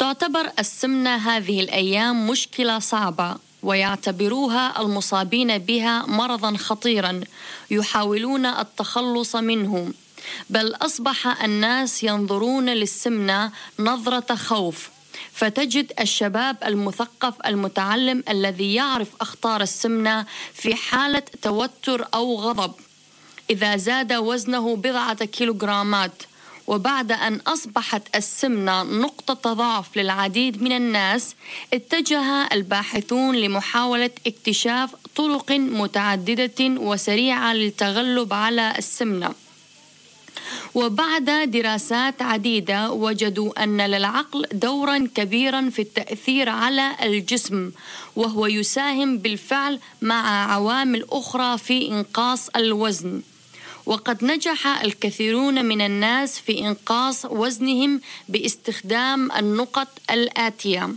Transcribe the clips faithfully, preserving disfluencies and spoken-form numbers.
تعتبر السمنة هذه الأيام مشكلة صعبة، ويعتبروها المصابين بها مرضاً خطيراً يحاولون التخلص منه، بل أصبح الناس ينظرون للسمنة نظرة خوف. فتجد الشباب المثقف المتعلم الذي يعرف أخطار السمنة في حالة توتر أو غضب إذا زاد وزنه بضعة كيلوغرامات. وبعد أن أصبحت السمنة نقطة ضعف للعديد من الناس، اتجه الباحثون لمحاولة اكتشاف طرق متعددة وسريعة للتغلب على السمنة. وبعد دراسات عديدة وجدوا أن للعقل دورا كبيرا في التأثير على الجسم، وهو يساهم بالفعل مع عوامل أخرى في إنقاص الوزن. وقد نجح الكثيرون من الناس في إنقاص وزنهم باستخدام النقط الآتية: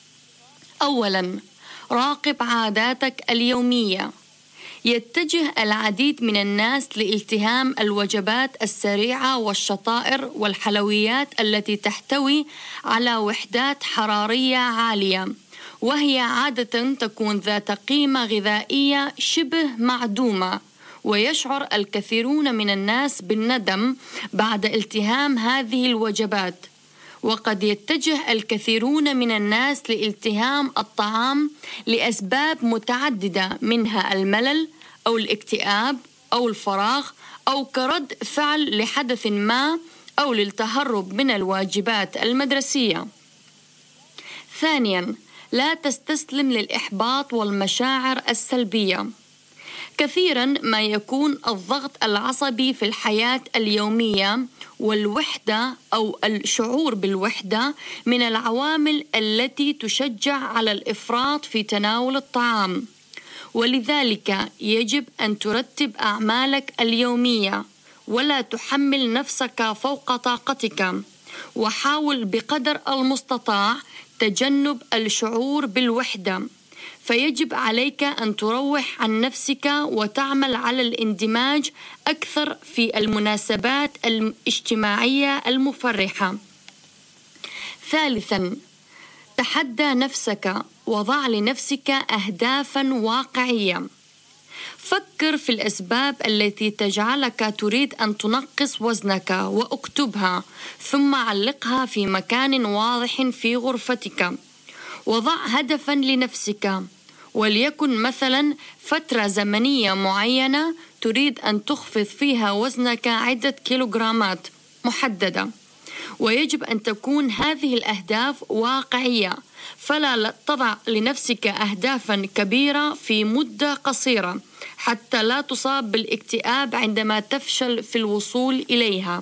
أولاً، راقب عاداتك اليومية. يتجه العديد من الناس لالتهام الوجبات السريعة والشطائر والحلويات التي تحتوي على وحدات حرارية عالية، وهي عادة تكون ذات قيمة غذائية شبه معدومة. ويشعر الكثيرون من الناس بالندم بعد التهام هذه الوجبات. وقد يتجه الكثيرون من الناس لالتهام الطعام لأسباب متعددة، منها الملل أو الاكتئاب أو الفراغ أو كرد فعل لحدث ما أو للتهرب من الواجبات المدرسية. ثانياً، لا تستسلم للإحباط والمشاعر السلبية. كثيراً ما يكون الضغط العصبي في الحياة اليومية والوحدة أو الشعور بالوحدة من العوامل التي تشجع على الإفراط في تناول الطعام، ولذلك يجب أن ترتب أعمالك اليومية ولا تحمل نفسك فوق طاقتك. وحاول بقدر المستطاع تجنب الشعور بالوحدة، فيجب عليك أن تروح عن نفسك وتعمل على الاندماج أكثر في المناسبات الاجتماعية المفرحة. ثالثاً، تحدى نفسك وضع لنفسك أهدافاً واقعية. فكر في الأسباب التي تجعلك تريد أن تنقص وزنك واكتبها، ثم علقها في مكان واضح في غرفتك. وضع هدفاً لنفسك، وليكن مثلاً فترة زمنية معينة تريد أن تخفض فيها وزنك عدة كيلوغرامات محددة. ويجب أن تكون هذه الأهداف واقعية، فلا تضع لنفسك أهدافاً كبيرة في مدة قصيرة حتى لا تصاب بالاكتئاب عندما تفشل في الوصول إليها.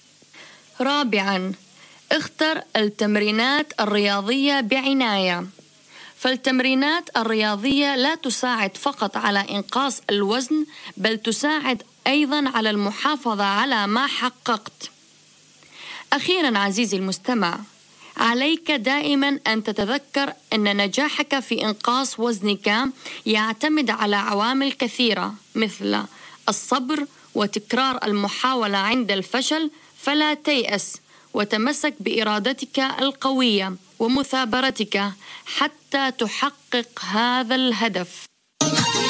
رابعاً، اختر التمرينات الرياضية بعناية. فالتمرينات الرياضية لا تساعد فقط على إنقاص الوزن، بل تساعد أيضاً على المحافظة على ما حققت. أخيراً عزيزي المستمع، عليك دائماً أن تتذكر أن نجاحك في إنقاص وزنك يعتمد على عوامل كثيرة، مثل الصبر وتكرار المحاولة عند الفشل. فلا تيأس، وتمسك بإرادتك القوية ومثابرتك حتى تحقق هذا الهدف.